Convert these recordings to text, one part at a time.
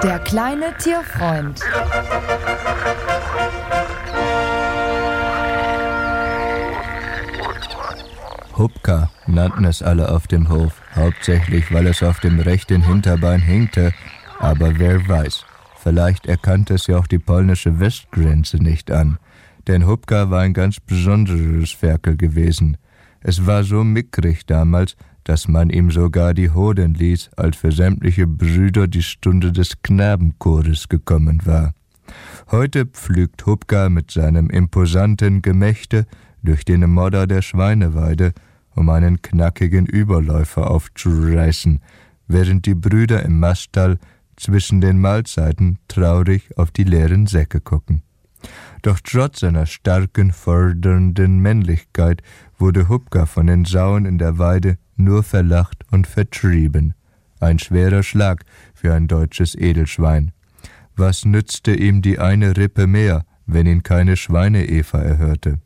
Der kleine Tierfreund. Hupka nannten es alle auf dem Hof, hauptsächlich weil es auf dem rechten Hinterbein hinkte, aber wer weiß, vielleicht erkannte es ja auch die polnische Westgrenze nicht an, denn Hupka war ein ganz besonderes Ferkel gewesen. Es war so mickrig damals, dass man ihm sogar die Hoden ließ, als für sämtliche Brüder die Stunde des Knabenchores gekommen war. Heute pflügt Hupka mit seinem imposanten Gemächte durch den Modder der Schweineweide, um einen knackigen Überläufer aufzureißen, während die Brüder im Maststall zwischen den Mahlzeiten traurig auf die leeren Säcke gucken. Doch trotz seiner starken, fordernden Männlichkeit wurde Hupka von den Sauen in der Weide nur verlacht und vertrieben. Ein schwerer Schlag für ein deutsches Edelschwein. Was nützte ihm die eine Rippe mehr, wenn ihn keine Schweine-Eva erhörte?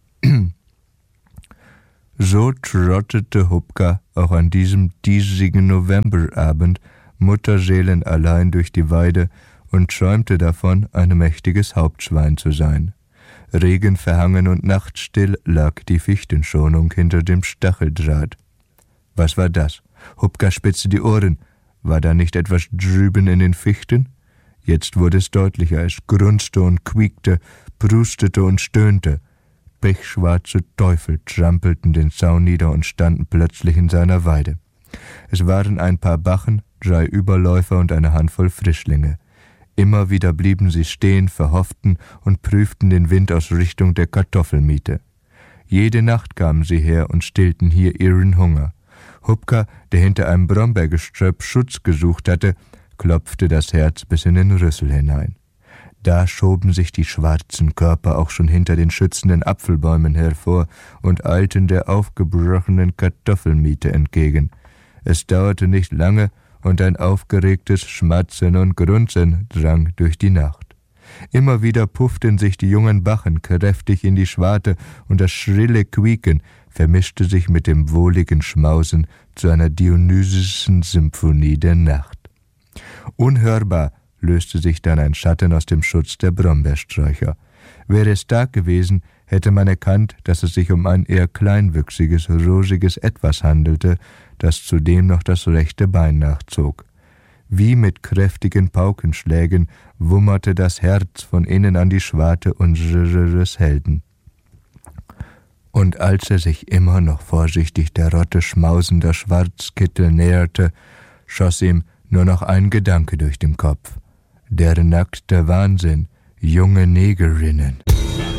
So trottete Hupka auch an diesem diesigen Novemberabend mutterseelenallein durch die Weide und träumte davon, ein mächtiges Hauptschwein zu sein. Regenverhangen und nachtstill lag die Fichtenschonung hinter dem Stacheldraht. Was war das? Hupka spitzte die Ohren. War da nicht etwas drüben in den Fichten? Jetzt wurde es deutlicher. Es grunzte und quiekte, prustete und stöhnte. Pechschwarze Teufel trampelten den Zaun nieder und standen plötzlich in seiner Weide. Es waren ein paar Bachen, 3 Überläufer und eine Handvoll Frischlinge. Immer wieder blieben sie stehen, verhofften und prüften den Wind aus Richtung der Kartoffelmiete. Jede Nacht kamen sie her und stillten hier ihren Hunger. Hupka, der hinter einem Brombeergeströpp Schutz gesucht hatte, klopfte das Herz bis in den Rüssel hinein. Da schoben sich die schwarzen Körper auch schon hinter den schützenden Apfelbäumen hervor und eilten der aufgebrochenen Kartoffelmiete entgegen. Es dauerte nicht lange, und ein aufgeregtes Schmatzen und Grunzen drang durch die Nacht. Immer wieder pufften sich die jungen Bachen kräftig in die Schwarte, und das schrille Quieken vermischte sich mit dem wohligen Schmausen zu einer dionysischen Symphonie der Nacht. Unhörbar löste sich dann ein Schatten aus dem Schutz der Brombeersträucher. Wäre es Tag gewesen, hätte man erkannt, dass es sich um ein eher kleinwüchsiges, rosiges Etwas handelte, das zudem noch das rechte Bein nachzog. Wie mit kräftigen Paukenschlägen wummerte das Herz von innen an die Schwarte unseres Helden. Und als er sich immer noch vorsichtig der Rotte schmausender Schwarzkittel näherte, schoss ihm nur noch ein Gedanke durch den Kopf. Der nackte Wahnsinn, junge Negerinnen.